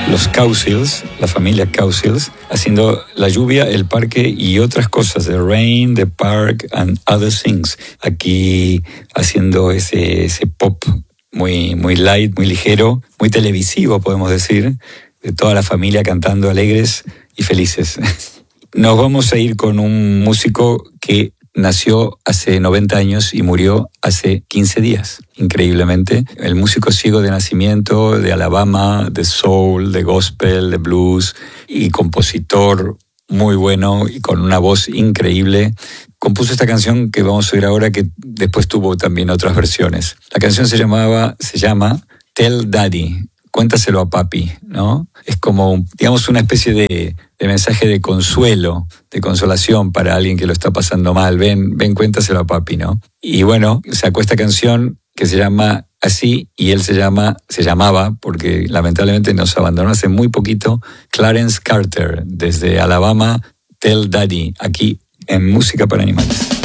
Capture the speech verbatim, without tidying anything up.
los Cowsills, la familia Cowsills, haciendo La lluvia, el parque y otras cosas, The Rain, The Park and Other Things. Aquí haciendo ese, ese pop muy, muy light, muy ligero, muy televisivo, podemos decir, de toda la familia cantando alegres y felices. Nos vamos a ir con un músico que nació hace noventa años y murió hace quince días, increíblemente. El músico ciego de nacimiento, de Alabama, de soul, de gospel, de blues, y compositor muy bueno y con una voz increíble. Compuso esta canción que vamos a oír ahora, que después tuvo también otras versiones. La canción se llamaba, se llama Tell Daddy. Cuéntaselo a papi, ¿no? Es como, digamos, una especie de, de mensaje de consuelo, de consolación para alguien que lo está pasando mal. Ven, ven, cuéntaselo a papi, ¿no? Y bueno, sacó esta canción que se llama así, y él se llama, se llamaba, porque lamentablemente nos abandonó hace muy poquito, Clarence Carter, desde Alabama, Tell Daddy, aquí en Música para Animales.